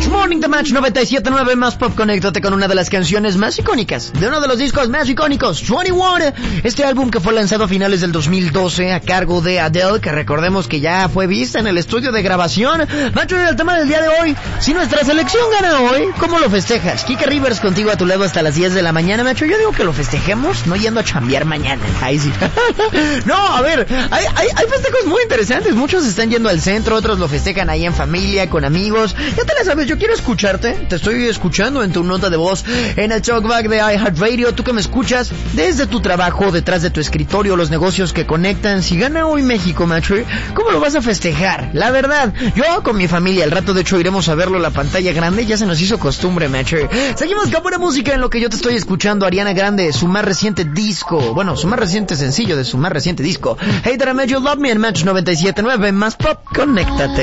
Morning, The Match 97.9 más Pop. Conéctate con una de las canciones más icónicas de uno de los discos más icónicos, 21. Este álbum que fue lanzado a finales del 2012 a cargo de Adele, que recordemos que ya fue vista en el estudio de grabación. Macho, el tema del día de hoy: si nuestra selección gana hoy, ¿cómo lo festejas? Kike Rivers contigo a tu lado hasta las 10 de la mañana, macho. Yo digo que lo festejemos no yendo a chambear mañana. Ahí sí. No, a ver, hay festejos muy interesantes. Muchos están yendo al centro, otros lo festejan ahí en familia, con amigos. Ya te la sabes, yo quiero escucharte. Te estoy escuchando en tu nota de voz en el Talkback de iHeartRadio. Tú que me escuchas desde tu trabajo, detrás de tu escritorio, los negocios que conectan. Si gana hoy México, macho, ¿cómo lo vas a festejar? La verdad, yo con mi familia, al rato de hecho iremos a verlo en la pantalla grande. Ya se nos hizo costumbre, macho. Seguimos con buena música en lo que yo te estoy escuchando. Ariana Grande, su más reciente disco, bueno, su más reciente sencillo de su más reciente disco, Hey That I Made You Love Me, en Match 97.9 más Pop. Conéctate.